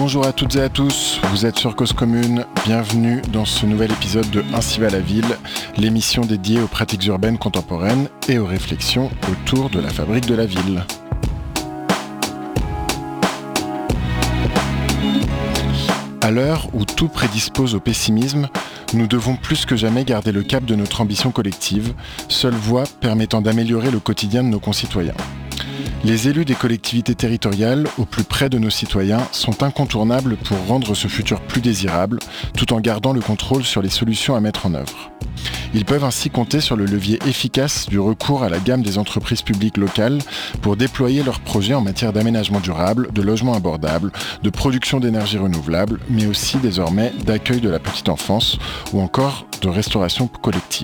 Bonjour à toutes et à tous, vous êtes sur Cause Commune, bienvenue dans ce nouvel épisode de Ainsi va la ville, l'émission dédiée aux pratiques urbaines contemporaines et aux réflexions autour de la fabrique de la ville. À l'heure où tout prédispose au pessimisme, nous devons plus que jamais garder le cap de notre ambition collective, seule voie permettant d'améliorer le quotidien de nos concitoyens. Les élus des collectivités territoriales, au plus près de nos citoyens, sont incontournables pour rendre ce futur plus désirable, tout en gardant le contrôle sur les solutions à mettre en œuvre. Ils peuvent ainsi compter sur le levier efficace du recours à la gamme des entreprises publiques locales pour déployer leurs projets en matière d'aménagement durable, de logement abordable, de production d'énergie renouvelable, mais aussi désormais d'accueil de la petite enfance ou encore de restauration collective.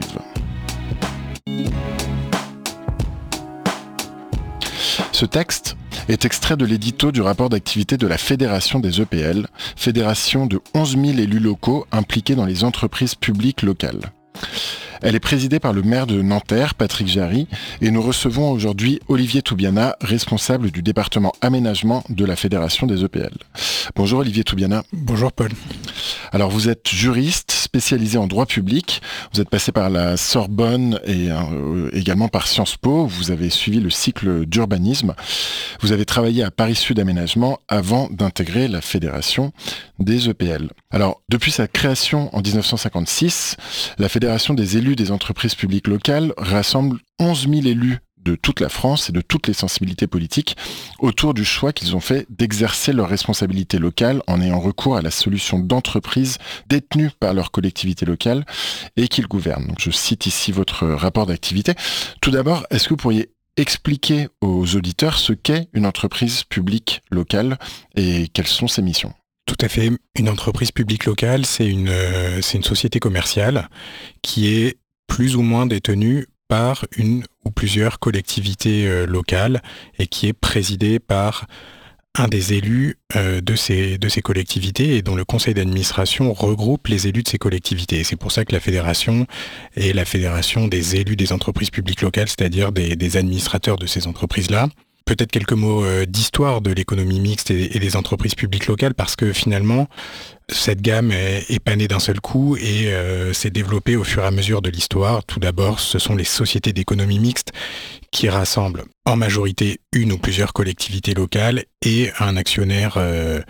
Ce texte est extrait de l'édito du rapport d'activité de la Fédération des EPL, fédération de 11 000 élus locaux impliqués dans les entreprises publiques locales. Elle est présidée par le maire de Nanterre, Patrick Jarry, et nous recevons aujourd'hui Olivier Toubiana, responsable du département aménagement de la Fédération des EPL. Bonjour Olivier Toubiana. Bonjour Paul. Alors vous êtes juriste spécialisé en droit public, vous êtes passé par la Sorbonne et également par Sciences Po, vous avez suivi le cycle d'urbanisme, vous avez travaillé à Paris Sud Aménagement avant d'intégrer la Fédération des EPL. Alors depuis sa création en 1956, la Fédération des élus des entreprises publiques locales rassemble 11 000 élus de toute la France et de toutes les sensibilités politiques autour du choix qu'ils ont fait d'exercer leurs responsabilités locales en ayant recours à la solution d'entreprises détenues par leur collectivité locale et qu'ils gouvernent. Donc, je cite ici votre rapport d'activité. Tout d'abord, est-ce que vous pourriez expliquer aux auditeurs ce qu'est une entreprise publique locale et quelles sont ses missions ? Tout à fait. Une entreprise publique locale, c'est une société commerciale qui est plus ou moins détenue par une ou plusieurs collectivités locales et qui est présidée par un des élus de ces collectivités et dont le conseil d'administration regroupe les élus de ces collectivités. Et c'est pour ça que la fédération est la fédération des élus des entreprises publiques locales, c'est-à-dire des administrateurs de ces entreprises-là. Peut-être quelques mots d'histoire de l'économie mixte et des entreprises publiques locales, parce que finalement, cette gamme est pas née d'un seul coup et s'est développée au fur et à mesure de l'histoire. Tout d'abord, ce sont les sociétés d'économie mixte qui rassemblent en majorité une ou plusieurs collectivités locales et un actionnaire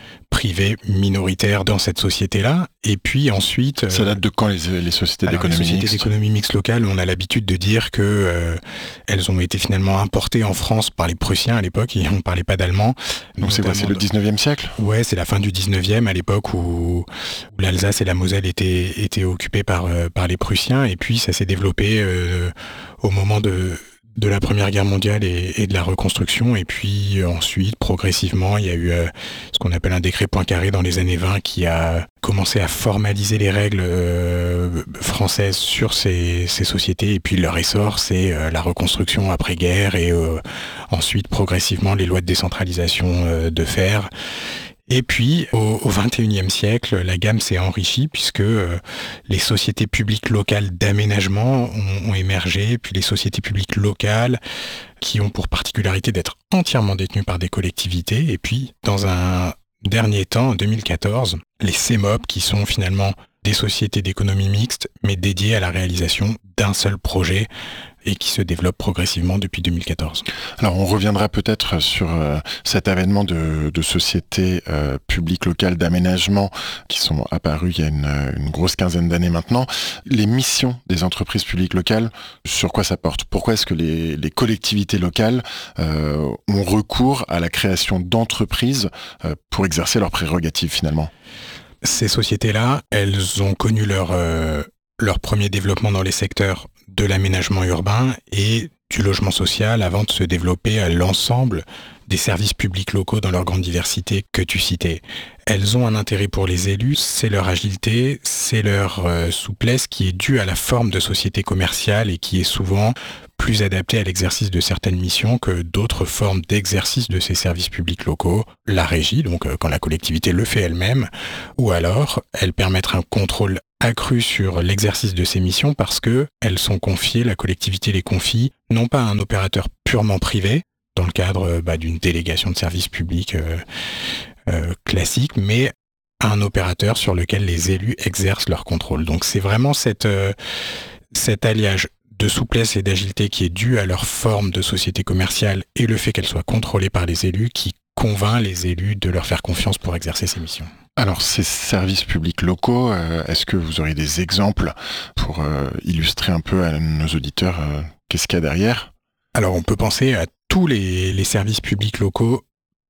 privé minoritaire dans cette société-là. Et puis ensuite... Ça date de quand les sociétés d'économie mixte ? Les sociétés d'économie mixte locales, on a l'habitude de dire que elles ont été finalement importées en France par les Prussiens à l'époque, et on ne parlait pas d'allemand. Donc c'est quoi, c'est le 19e siècle ? Ouais, c'est la fin du 19e, à l'époque où l'Alsace et la Moselle étaient occupées par les Prussiens, et puis ça s'est développé au moment de la Première Guerre mondiale et de la reconstruction. Et puis ensuite, progressivement, il y a eu ce qu'on appelle un décret Poincaré dans les années 20 qui a commencé à formaliser les règles françaises sur ces sociétés. Et puis leur essor, c'est la reconstruction après-guerre et ensuite, progressivement, les lois de décentralisation de fer. Et puis, au XXIe siècle, la gamme s'est enrichie puisque les sociétés publiques locales d'aménagement ont émergé, puis les sociétés publiques locales qui ont pour particularité d'être entièrement détenues par des collectivités. Et puis, dans un dernier temps, en 2014, les CEMOP qui sont finalement des sociétés d'économie mixte, mais dédiées à la réalisation d'un seul projet et qui se développe progressivement depuis 2014. Alors on reviendra peut-être sur cet avènement de sociétés publiques locales d'aménagement qui sont apparues il y a une grosse quinzaine d'années maintenant. Les missions des entreprises publiques locales, sur quoi ça porte ? Pourquoi est-ce que les collectivités locales ont recours à la création d'entreprises pour exercer leurs prérogatives finalement ? Ces sociétés-là, elles ont connu leur premier développement dans les secteurs de l'aménagement urbain et du logement social avant de se développer à l'ensemble des services publics locaux dans leur grande diversité que tu citais. Elles ont un intérêt pour les élus, c'est leur agilité, c'est leur souplesse qui est due à la forme de société commerciale et qui est souvent plus adaptée à l'exercice de certaines missions que d'autres formes d'exercice de ces services publics locaux. La régie, donc quand la collectivité le fait elle-même, ou alors elles permettent un contrôle accru sur l'exercice de ces missions parce que elles sont confiées, la collectivité les confie, non pas à un opérateur purement privé, dans le cadre d'une délégation de services publics classique, mais un opérateur sur lequel les élus exercent leur contrôle. Donc c'est vraiment cet alliage de souplesse et d'agilité qui est dû à leur forme de société commerciale et le fait qu'elle soit contrôlée par les élus qui convainc les élus de leur faire confiance pour exercer ces missions. Alors, ces services publics locaux, est-ce que vous auriez des exemples pour illustrer un peu à nos auditeurs qu'est-ce qu'il y a derrière ? Alors, on peut penser à tous les services publics locaux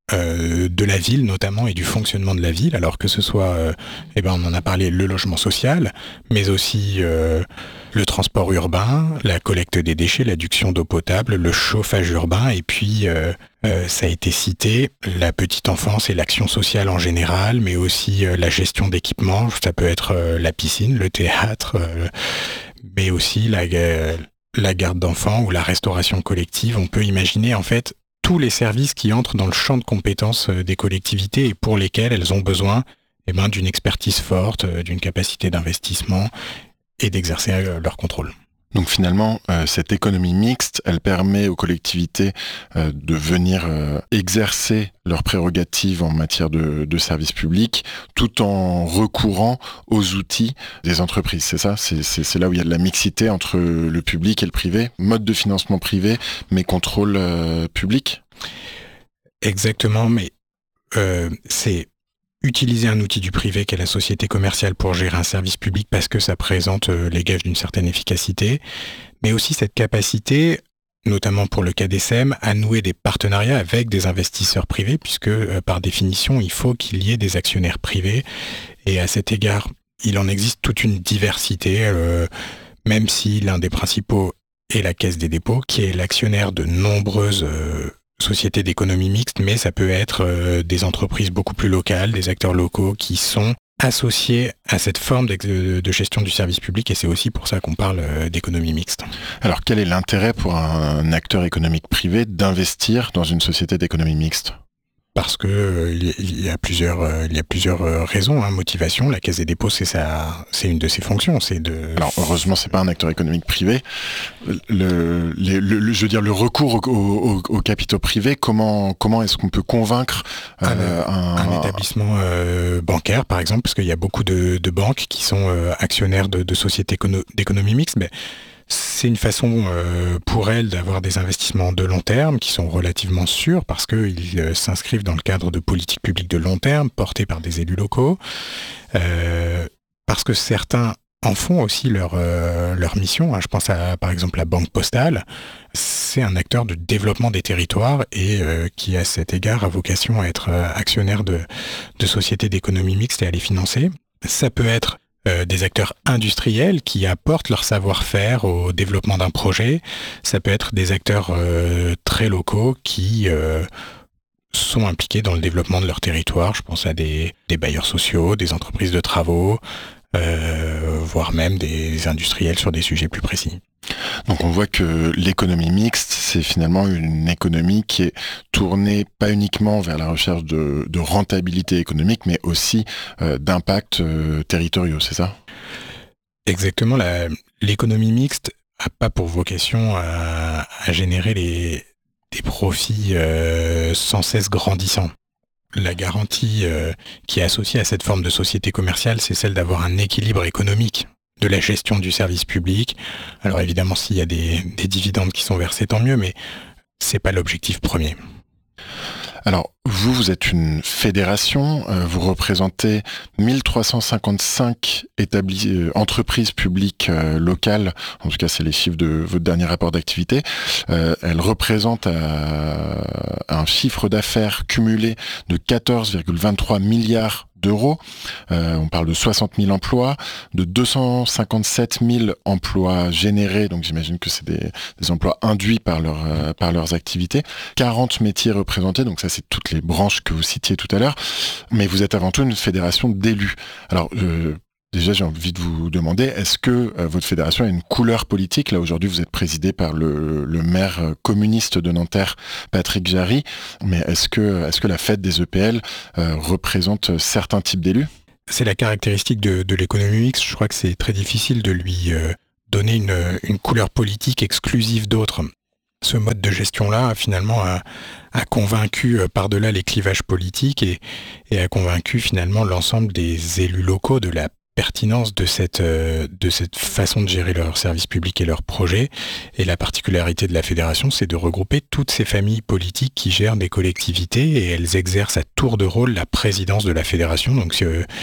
de la ville notamment et du fonctionnement de la ville, alors que ce soit, on en a parlé, le logement social, mais aussi le transport urbain, la collecte des déchets, l'adduction d'eau potable, le chauffage urbain, et puis ça a été cité, la petite enfance et l'action sociale en général, mais aussi la gestion d'équipements, ça peut être la piscine, le théâtre, mais aussi la garde d'enfants ou la restauration collective. On peut imaginer en fait tous les services qui entrent dans le champ de compétences des collectivités et pour lesquels elles ont besoin d'une expertise forte, d'une capacité d'investissement et d'exercer leur contrôle. Donc finalement, cette économie mixte, elle permet aux collectivités de venir exercer leurs prérogatives en matière de services publics tout en recourant aux outils des entreprises, c'est ça ? C'est là où il y a de la mixité entre le public et le privé, mode de financement privé, mais contrôle public ? Exactement, mais c'est utiliser un outil du privé qu'est la société commerciale pour gérer un service public parce que ça présente les gages d'une certaine efficacité, mais aussi cette capacité, notamment pour le cas des SEM, à nouer des partenariats avec des investisseurs privés, puisque par définition, il faut qu'il y ait des actionnaires privés. Et à cet égard, il en existe toute une diversité, même si l'un des principaux est la Caisse des dépôts, qui est l'actionnaire de nombreuses sociétés d'économie mixte, mais ça peut être des entreprises beaucoup plus locales, des acteurs locaux qui sont associés à cette forme de gestion du service public, et c'est aussi pour ça qu'on parle d'économie mixte. Alors quel est l'intérêt pour un acteur économique privé d'investir dans une société d'économie mixte ? Parce que il y a plusieurs raisons, motivation. La Caisse des dépôts, c'est une de ses fonctions, Alors heureusement, c'est pas un acteur économique privé. Le recours aux capitaux privés, comment est-ce qu'on peut convaincre un établissement bancaire, par exemple, parce qu'il y a beaucoup de banques qui sont actionnaires de sociétés d'économie mixte, mais c'est une façon pour elles d'avoir des investissements de long terme qui sont relativement sûrs parce qu'ils s'inscrivent dans le cadre de politiques publiques de long terme portées par des élus locaux, parce que certains en font aussi leur mission. Je pense à, par exemple, la Banque Postale. C'est un acteur de développement des territoires et qui, à cet égard, a vocation à être actionnaire de sociétés d'économie mixte et à les financer. Ça peut être des acteurs industriels qui apportent leur savoir-faire au développement d'un projet. Ça peut être des acteurs très locaux qui sont impliqués dans le développement de leur territoire. Je pense à des bailleurs sociaux, des entreprises de travaux, voire même des industriels sur des sujets plus précis. Donc on voit que l'économie mixte, c'est finalement une économie qui est tournée pas uniquement vers la recherche de rentabilité économique, mais aussi d'impacts territoriaux, c'est ça ? Exactement. L'économie mixte n'a pas pour vocation à générer des profits sans cesse grandissants. La garantie qui est associée à cette forme de société commerciale, c'est celle d'avoir un équilibre économique de la gestion du service public. Alors évidemment, s'il y a des dividendes qui sont versés, tant mieux, mais c'est pas l'objectif premier. Alors, vous êtes une fédération, vous représentez 1355 entreprises publiques locales, en tout cas c'est les chiffres de votre dernier rapport d'activité. Elles représentent un chiffre d'affaires cumulé de 14,23 milliards d'euros. On parle de 60 000 emplois, de 257 000 emplois générés, donc j'imagine que c'est des emplois induits par leurs activités. 40 métiers représentés, donc ça c'est toutes les branches que vous citiez tout à l'heure, mais vous êtes avant tout une fédération d'élus. Alors, déjà, j'ai envie de vous demander, est-ce que votre fédération a une couleur politique ? Là, aujourd'hui, vous êtes présidé par le maire communiste de Nanterre, Patrick Jarry, mais est-ce que la fête des EPL représente certains types d'élus ? C'est la caractéristique de l'économie mixte. Je crois que c'est très difficile de lui donner une couleur politique exclusive d'autres. Ce mode de gestion-là, finalement, a convaincu par-delà les clivages politiques et a convaincu finalement l'ensemble des élus locaux de la pertinence de cette façon de gérer leurs services publics et leurs projets. Et la particularité de la fédération, c'est de regrouper toutes ces familles politiques qui gèrent des collectivités et elles exercent à tour de rôle la présidence de la fédération. Donc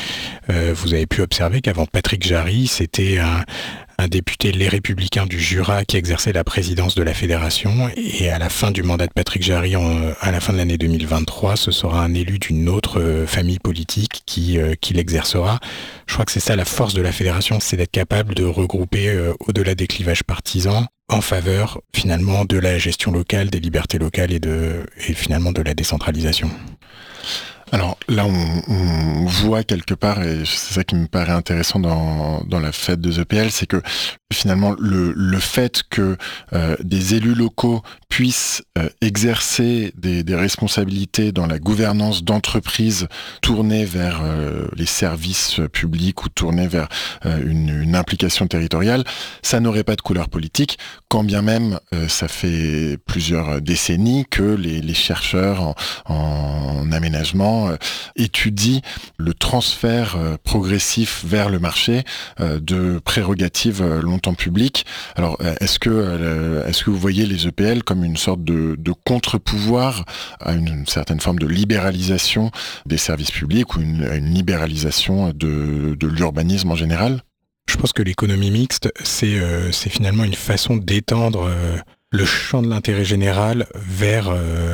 vous avez pu observer qu'avant Patrick Jarry, c'était un député Les Républicains du Jura qui exerçait la présidence de la fédération, et à la fin du mandat de Patrick Jarry, à la fin de l'année 2023, ce sera un élu d'une autre famille politique qui l'exercera. Je crois que c'est ça la force de la fédération, c'est d'être capable de regrouper au-delà des clivages partisans en faveur finalement de la gestion locale, des libertés locales et finalement de la décentralisation. Alors là, on voit quelque part, et c'est ça qui me paraît intéressant dans la fête de The PL, c'est que finalement le fait que des élus locaux puissent exercer des responsabilités dans la gouvernance d'entreprises tournées vers les services publics ou tournées vers une implication territoriale, ça n'aurait pas de couleur politique, quand bien même ça fait plusieurs décennies que les chercheurs en aménagement étudient le transfert progressif vers le marché de prérogatives longtemps publiques. Alors, est-ce que vous voyez les EPL comme une sorte de contre-pouvoir à une certaine forme de libéralisation des services publics ou une libéralisation de l'urbanisme en général ? Je pense que l'économie mixte, c'est finalement une façon d'étendre le champ de l'intérêt général vers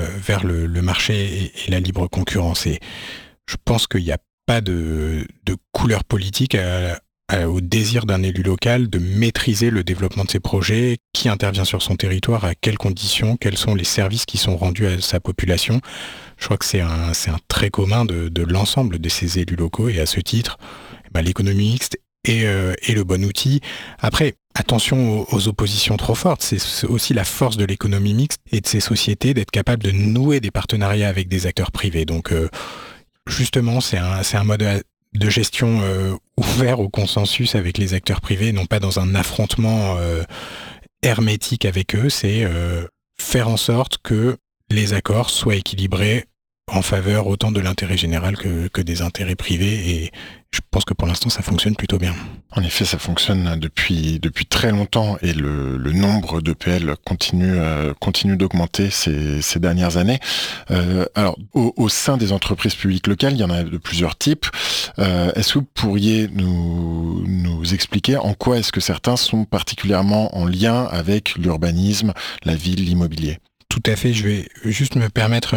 le marché et la libre concurrence. Et je pense qu'il n'y a pas de couleur politique au désir d'un élu local de maîtriser le développement de ses projets, qui intervient sur son territoire, à quelles conditions, quels sont les services qui sont rendus à sa population. Je crois que c'est un trait commun de l'ensemble de ces élus locaux, et à ce titre, l'économie mixte est le bon outil. Après, attention aux oppositions trop fortes. C'est aussi la force de l'économie mixte et de ces sociétés d'être capable de nouer des partenariats avec des acteurs privés. Donc, justement, c'est un mode de gestion ouvert au consensus avec les acteurs privés, non pas dans un affrontement hermétique avec eux. C'est faire en sorte que les accords soient équilibrés en faveur autant de l'intérêt général que des intérêts privés, et je pense que pour l'instant ça fonctionne plutôt bien. En effet, ça fonctionne depuis très longtemps, et le nombre d'EPL continue d'augmenter ces dernières années. Alors, au sein des entreprises publiques locales, il y en a de plusieurs types. Est-ce que vous pourriez nous expliquer en quoi est-ce que certains sont particulièrement en lien avec l'urbanisme, la ville, l'immobilier ? Tout à fait, je vais juste me permettre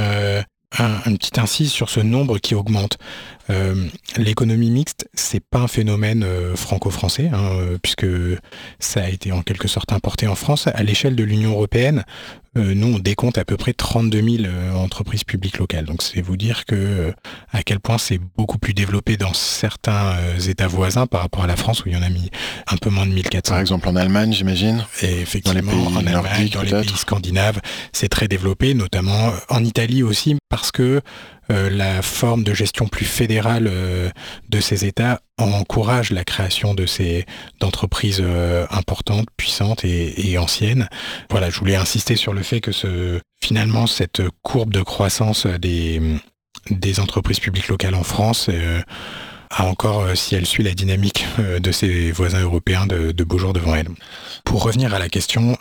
un petit incise sur ce nombre qui augmente. L'économie mixte, c'est pas un phénomène franco-français, puisque ça a été en quelque sorte importé en France. À l'échelle de l'Union européenne, nous, on décompte à peu près 32 000 entreprises publiques locales. Donc, c'est vous dire à quel point c'est beaucoup plus développé dans certains États voisins par rapport à la France, où il y en a mis un peu moins de 1400. Par exemple, en Allemagne, j'imagine. Et effectivement, en Allemagne, dans les pays scandinaves, c'est très développé, notamment en Italie aussi, parce que la forme de gestion plus fédérale de ces États encourage la création d'entreprises importantes, puissantes et anciennes. Voilà, je voulais insister sur le fait que finalement cette courbe de croissance des entreprises publiques locales en France a encore, si elle suit la dynamique de ses voisins européens, de beaux jours devant elle. Pour revenir à la question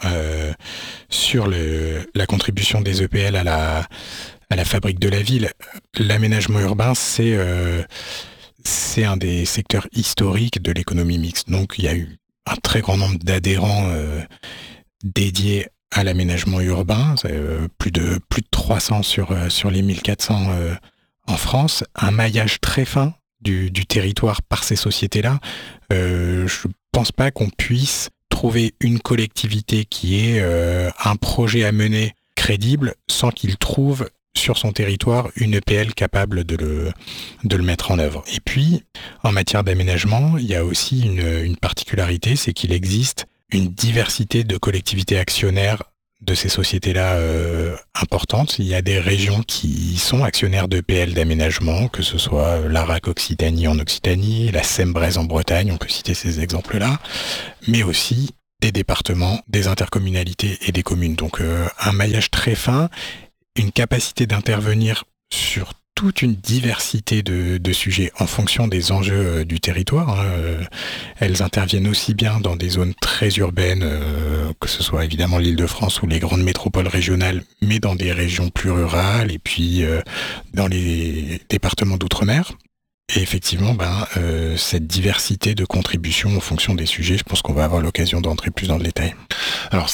sur la contribution des EPL à la fabrique de la ville, l'aménagement urbain, c'est un des secteurs historiques de l'économie mixte. Donc il y a eu un très grand nombre d'adhérents dédiés à l'aménagement urbain, plus de 300 sur les 1400 en France, un maillage très fin du territoire par ces sociétés-là. Je pense pas qu'on puisse trouver une collectivité qui ait un projet à mener crédible sans qu'il trouve sur son territoire une EPL capable de le mettre en œuvre. Et puis, en matière d'aménagement, il y a aussi une particularité, c'est qu'il existe une diversité de collectivités actionnaires de ces sociétés-là importantes. Il y a des régions qui sont actionnaires d'EPL d'aménagement, que ce soit l'ARAC Occitanie en Occitanie, la SEM-Breise en Bretagne, on peut citer ces exemples-là, mais aussi des départements, des intercommunalités et des communes. Donc un maillage très fin, une capacité d'intervenir sur toute une diversité de sujets en fonction des enjeux du territoire. Elles interviennent aussi bien dans des zones très urbaines, que ce soit évidemment l'Île-de-France ou les grandes métropoles régionales, mais dans des régions plus rurales et puis dans les départements d'outre-mer. Et effectivement, cette diversité de contributions en fonction des sujets, je pense qu'on va avoir l'occasion d'entrer plus dans le détail. Alors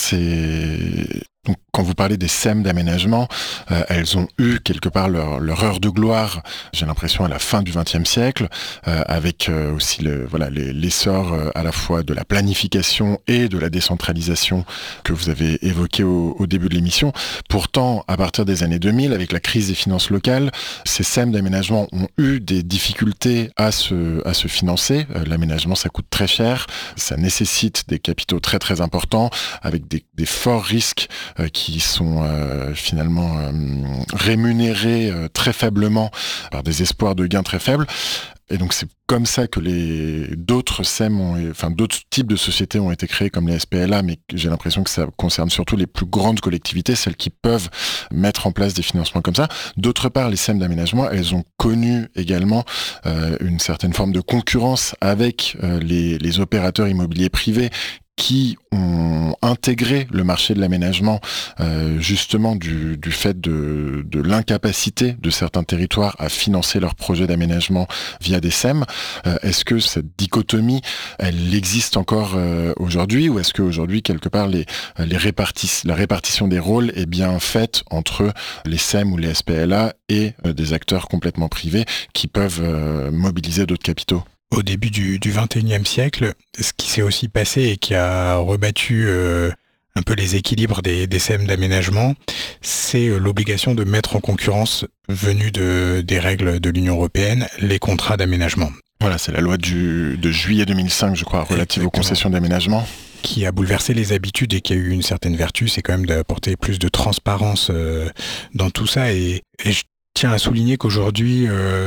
donc, quand vous parlez des SEM d'aménagement, elles ont eu quelque part leur heure de gloire, j'ai l'impression, à la fin du XXe siècle, avec aussi l'essor à la fois de la planification et de la décentralisation que vous avez évoqué au début de l'émission. Pourtant, à partir des années 2000, avec la crise des finances locales, ces SEM d'aménagement ont eu des difficultés à se financer. L'aménagement, ça coûte très cher, ça nécessite des capitaux très très importants, avec des forts risques qui sont finalement rémunérés très faiblement par des espoirs de gains très faibles. Et donc c'est comme ça que d'autres SEM, d'autres types de sociétés ont été créées comme les SPLA, mais j'ai l'impression que ça concerne surtout les plus grandes collectivités, celles qui peuvent mettre en place des financements comme ça. D'autre part, les SEM d'aménagement, elles ont connu également une certaine forme de concurrence avec les opérateurs immobiliers privés qui ont intégré le marché de l'aménagement justement du fait de l'incapacité de certains territoires à financer leurs projets d'aménagement via des SEM. Est-ce que cette dichotomie, elle existe encore aujourd'hui, ou est-ce qu'aujourd'hui, quelque part, la répartition des rôles est bien faite entre les SEM ou les SPLA et des acteurs complètement privés qui peuvent mobiliser d'autres capitaux ? Au début du XXIe siècle, ce qui s'est aussi passé et qui a rebattu un peu les équilibres des SEM d'aménagement, c'est l'obligation de mettre en concurrence, venue des règles de l'Union européenne, les contrats d'aménagement. Voilà, c'est la loi de juillet 2005, je crois, relative aux concessions d'aménagement. Qui a bouleversé les habitudes et qui a eu une certaine vertu, c'est quand même d'apporter plus de transparence dans tout ça. Et je tiens à souligner qu'aujourd'hui,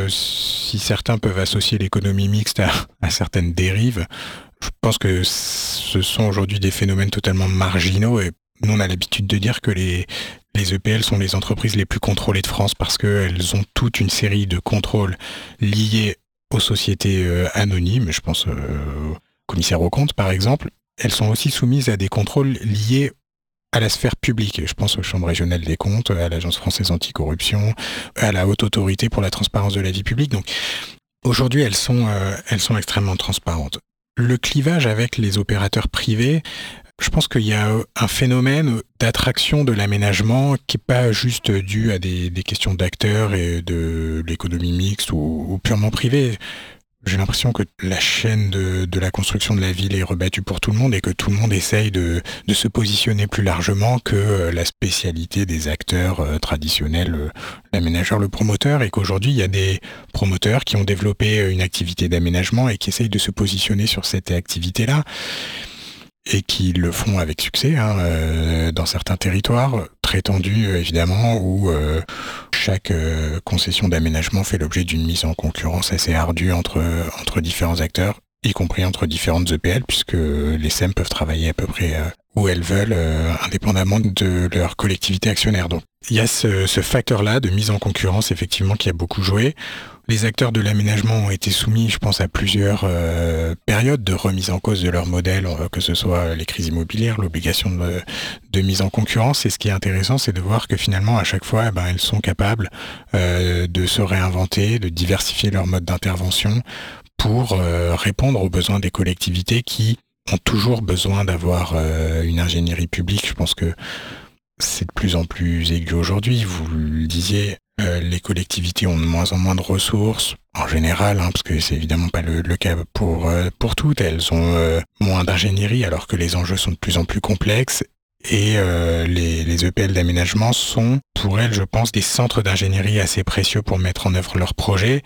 si certains peuvent associer l'économie mixte à certaines dérives, je pense que ce sont aujourd'hui des phénomènes totalement marginaux. Et nous, on a l'habitude de dire que les EPL sont les entreprises les plus contrôlées de France parce qu'elles ont toute une série de contrôles liés aux sociétés anonymes. Je pense au commissaire aux comptes, par exemple. Elles sont aussi soumises à des contrôles liés à la sphère publique. Je pense aux chambres régionales des comptes, à l'Agence française anticorruption, à la Haute Autorité pour la transparence de la vie publique. Donc, aujourd'hui, elles sont extrêmement transparentes. Le clivage avec les opérateurs privés, je pense qu'il y a un phénomène d'attraction de l'aménagement qui n'est pas juste dû à des questions d'acteurs et de l'économie mixte ou purement privée. J'ai l'impression que la chaîne de la construction de la ville est rebattue pour tout le monde et que tout le monde essaye de se positionner plus largement que la spécialité des acteurs traditionnels, l'aménageur, le promoteur, et qu'aujourd'hui il y a des promoteurs qui ont développé une activité d'aménagement et qui essayent de se positionner sur cette activité-là et qui le font avec succès dans certains territoires très tendus évidemment où chaque concession d'aménagement fait l'objet d'une mise en concurrence assez ardue entre différents acteurs, y compris entre différentes EPL, puisque les SEM peuvent travailler à peu près où elles veulent, indépendamment de leur collectivité actionnaire. Donc il y a ce facteur-là de mise en concurrence effectivement qui a beaucoup joué. Les acteurs de l'aménagement ont été soumis, je pense, à plusieurs périodes de remise en cause de leur modèle, que ce soit les crises immobilières, l'obligation de mise en concurrence. Et ce qui est intéressant, c'est de voir que finalement, à chaque fois, elles sont capables de se réinventer, de diversifier leur mode d'intervention pour répondre aux besoins des collectivités qui ont toujours besoin d'avoir une ingénierie publique. Je pense que c'est de plus en plus aigu aujourd'hui. Vous le disiez, les collectivités ont de moins en moins de ressources, en général, parce que c'est évidemment pas le cas pour toutes. Elles ont moins d'ingénierie alors que les enjeux sont de plus en plus complexes. Et les EPL d'aménagement sont, pour elles, je pense, des centres d'ingénierie assez précieux pour mettre en œuvre leurs projets.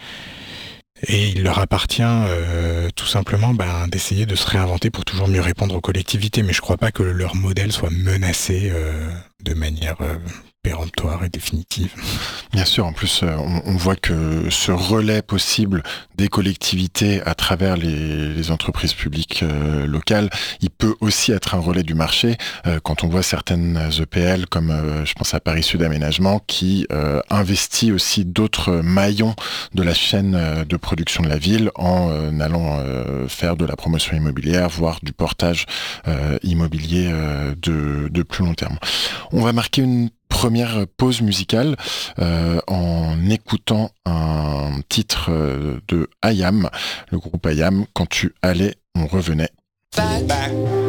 Et il leur appartient tout simplement d'essayer de se réinventer pour toujours mieux répondre aux collectivités. Mais je ne crois pas que leur modèle soit menacé de manière péremptoire et définitive. Bien sûr, en plus, on voit que ce relais possible des collectivités à travers les entreprises publiques locales, il peut aussi être un relais du marché. Quand on voit certaines EPL, comme je pense à Paris Sud Aménagement, qui investit aussi d'autres maillons de la chaîne de production de la ville en allant faire de la promotion immobilière, voire du portage immobilier de plus long terme. On va marquer une première pause musicale en écoutant un titre de IAM, le groupe IAM, Quand tu allais, on revenait. Back.